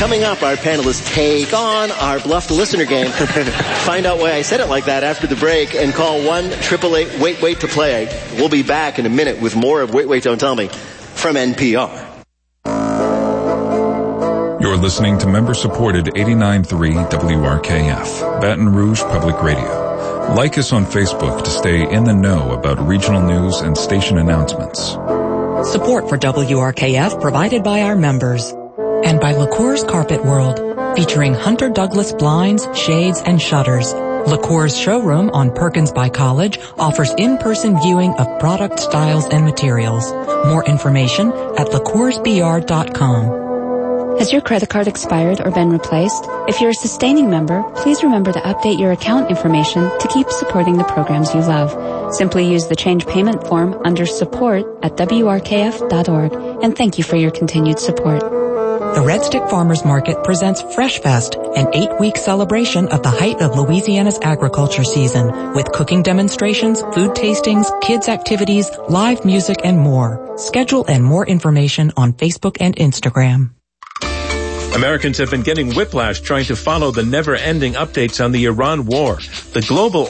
Coming up, our panelists take on our bluffed listener game. Find out why I said it like that after the break and call 1-888-WAIT-WAIT to play. We'll be back in a minute with more of Wait, Wait, Don't Tell Me from NPR. You're listening to member-supported 89.3 WRKF, Baton Rouge Public Radio. Like us on Facebook to stay in the know about regional news and station announcements. Support for WRKF provided by our members. And by LaCour's Carpet World, featuring Hunter Douglas blinds, shades, and shutters. LaCour's showroom on Perkins by College offers in-person viewing of product styles and materials. More information at LaCoursBR.com. Has your credit card expired or been replaced? If you're a sustaining member, please remember to update your account information to keep supporting the programs you love. Simply use the change payment form under support at WRKF.org. And thank you for your continued support. The Red Stick Farmers Market presents Fresh Fest, an 8-week celebration of the height of Louisiana's agriculture season, with cooking demonstrations, food tastings, kids activities, live music, and more. Schedule and more information on Facebook and Instagram. Americans have been getting whiplash trying to follow the never-ending updates on the Iran war. The global